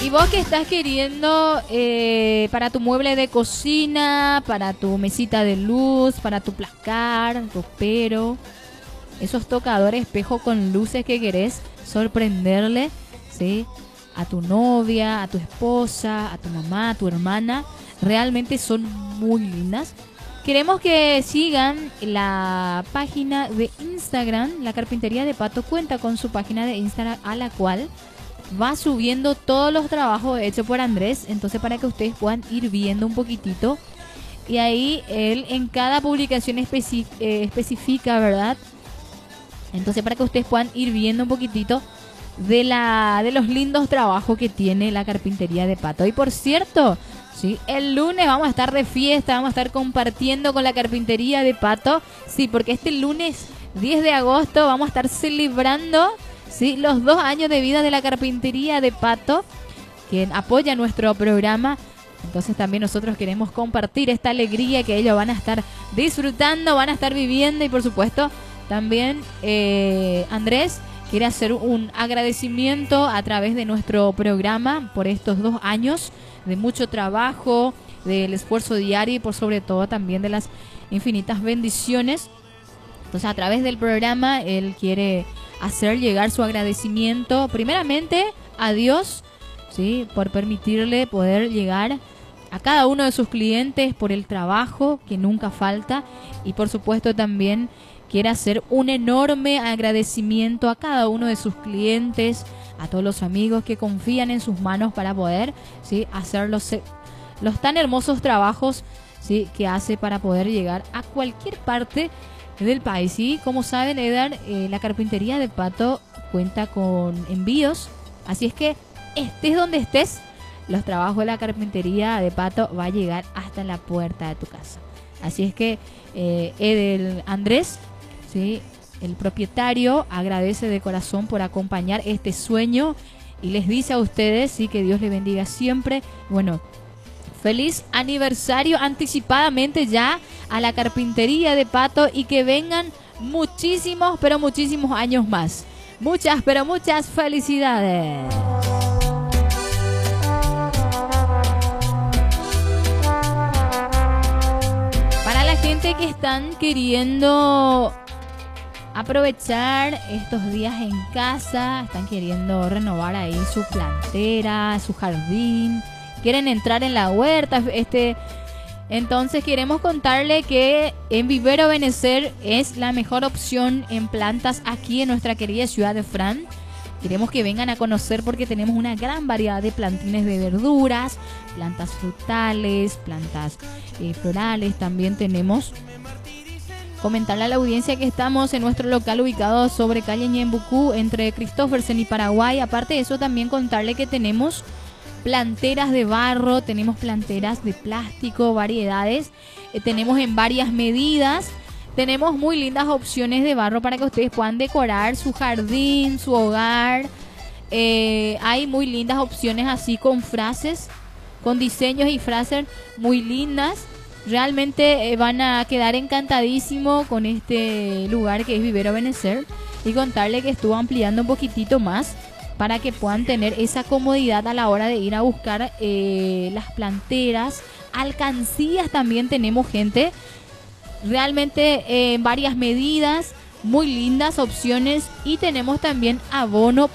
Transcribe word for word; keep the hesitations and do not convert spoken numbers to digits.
Y vos que estás queriendo eh, para tu mueble de cocina, para tu mesita de luz, para tu placar, ropero, esos tocadores espejo con luces que querés sorprenderle, ¿sí?, a tu novia, a tu esposa, a tu mamá, a tu hermana, realmente son muy lindas. Queremos que sigan la página de Instagram. La Carpintería de Pato cuenta con su página de Instagram, a la cual va subiendo todos los trabajos hechos por Andrés. Entonces, para que ustedes puedan ir viendo un poquitito. Y ahí él en cada publicación especi eh, especifica, ¿verdad? Entonces, para que ustedes puedan ir viendo un poquitito de la de los lindos trabajos que tiene la Carpintería de Pato. Y por cierto, sí, el lunes vamos a estar de fiesta, vamos a estar compartiendo con la Carpintería de Pato. Sí, porque este lunes diez de agosto vamos a estar celebrando, sí, los dos años de vida de la Carpintería de Pato, quien apoya nuestro programa. Entonces también nosotros queremos compartir esta alegría que ellos van a estar disfrutando, van a estar viviendo. Y por supuesto también eh, Andrés quiere hacer un agradecimiento a través de nuestro programa por estos dos años de mucho trabajo, del esfuerzo diario y por sobre todo también de las infinitas bendiciones. Entonces, a través del programa él quiere hacer llegar su agradecimiento primeramente a Dios, ¿sí?, por permitirle poder llegar a cada uno de sus clientes, por el trabajo que nunca falta, y por supuesto también quiere hacer un enorme agradecimiento a cada uno de sus clientes, a todos los amigos que confían en sus manos para poder, ¿sí?, hacer los, los tan hermosos trabajos, ¿sí?, que hace para poder llegar a cualquier parte del país. ¿Sí? Como saben, Edgar, eh, la Carpintería de Pato cuenta con envíos, así es que estés donde estés, los trabajos de la Carpintería de Pato va a llegar hasta la puerta de tu casa. Así es que eh, Edel Andrés, ¿sí?, el propietario, agradece de corazón por acompañar este sueño y les dice a ustedes, sí, que Dios les bendiga siempre. Bueno, feliz aniversario anticipadamente ya a la Carpintería de Pato, y que vengan muchísimos, pero muchísimos años más. Muchas, pero muchas felicidades. Para la gente que están queriendo aprovechar estos días en casa, están queriendo renovar ahí su plantera, su jardín, quieren entrar en la huerta, este, entonces queremos contarle que en Vivero Benecer es la mejor opción en plantas aquí en nuestra querida ciudad de Fran. Queremos que vengan a conocer porque tenemos una gran variedad de plantines de verduras, plantas frutales, plantas eh, florales. También tenemos, comentarle a la audiencia que estamos en nuestro local ubicado sobre calle Ñembucú, entre Christophersen y Paraguay. Aparte de eso, también contarle que tenemos planteras de barro, tenemos planteras de plástico, variedades, eh, tenemos en varias medidas, tenemos muy lindas opciones de barro para que ustedes puedan decorar su jardín, su hogar. Eh, hay muy lindas opciones así con frases, con diseños y frases muy lindas. Realmente eh, van a quedar encantadísimos con este lugar que es Vivero Benecer, y contarle que estuvo ampliando un poquitito más para que puedan tener esa comodidad a la hora de ir a buscar eh, las planteras. Alcancías también tenemos, gente, realmente en eh, varias medidas, muy lindas opciones, y tenemos también abono